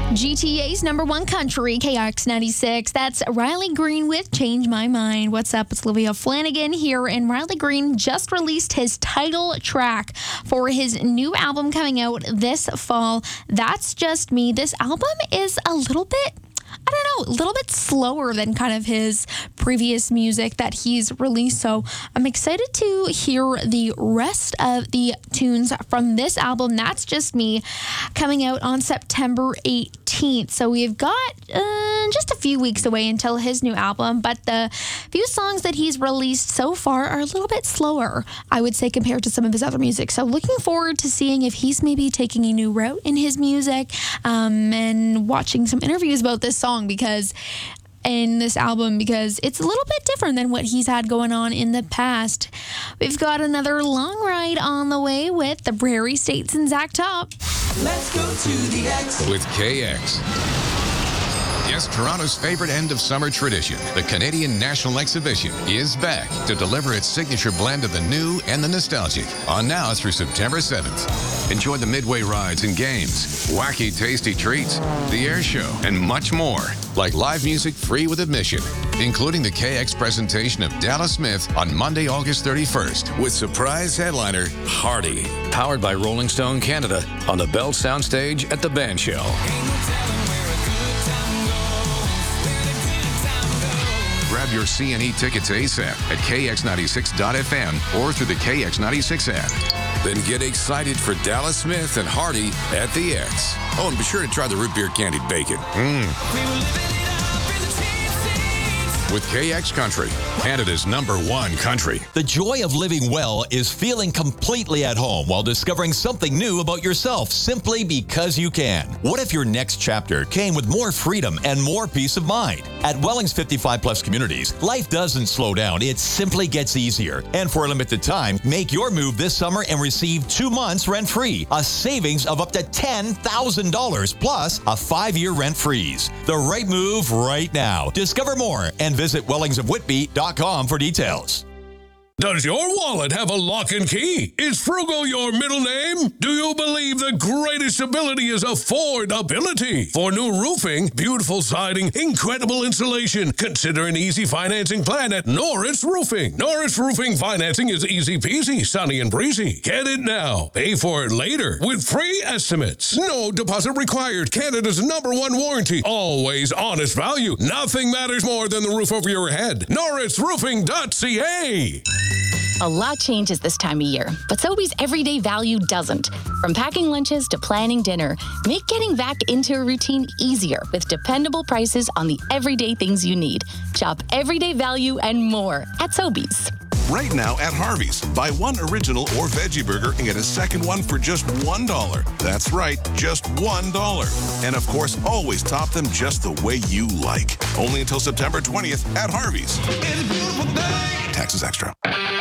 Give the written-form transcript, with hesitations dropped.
GTA's number one country, KX 96. That's Riley Green with Change My Mind. What's up? It's Olivia Flanagan here, and Riley Green just released his title track for his new album coming out this fall. That's Just Me. This album is a little bit slower than kind of his previous music that he's released. So I'm excited to hear the rest of the tunes from this album, That's Just Me, coming out on September 18th. So we've got just a few weeks away until his new album, but the few songs that he's released so far are a little bit slower, I would say, compared to some of his other music. So looking forward to seeing if he's maybe taking a new route in his music, and watching some interviews about this song because it's a little bit different than what he's had going on in the past. We've got another long ride on the way with the Prairie States and Zach Top. Let's go to the X with KX. Yes, Toronto's favorite end-of-summer tradition, the Canadian National Exhibition, is back to deliver its signature blend of the new and the nostalgic on now through September 7th. Enjoy the midway rides and games, wacky tasty treats, the air show, and much more, like live music free with admission, including the KX presentation of Dallas Smith on Monday, August 31st, with surprise headliner Hardy, powered by Rolling Stone Canada on the Bell Soundstage at the Band Shell. Grab your CNE tickets ASAP at KX96.FM or through the KX96 app. Then get excited for Dallas Smith and Hardy at the X. Oh, and be sure to try the root beer candied bacon. With KX Country, Canada's number one country. The joy of living well is feeling completely at home while discovering something new about yourself simply because you can. What if your next chapter came with more freedom and more peace of mind? At Welling's 55 Plus communities, life doesn't slow down, it simply gets easier. And for a limited time, make your move this summer and receive 2 months rent-free, a savings of up to $10,000 plus a 5-year rent freeze. The right move right now. Discover more and visit wellingsofwhitby.com for details. Does your wallet have a lock and key? Is Frugal your middle name? Do you believe the greatest ability is affordability? For new roofing, beautiful siding, incredible insulation, consider an easy financing plan at Norris Roofing. Norris Roofing financing is easy peasy, sunny and breezy. Get it now. Pay for it later with free estimates. No deposit required. Canada's number one warranty. Always honest value. Nothing matters more than the roof over your head. NorrisRoofing.ca. A lot changes this time of year, but Sobeys everyday value doesn't. From packing lunches to planning dinner, make getting back into a routine easier with dependable prices on the everyday things you need. Shop everyday value and more at Sobeys. Right now at Harvey's, buy one original or veggie burger and get a second one for just $1. That's right, just $1. And of course, always top them just the way you like. Only until September 20th at Harvey's. Taxes extra.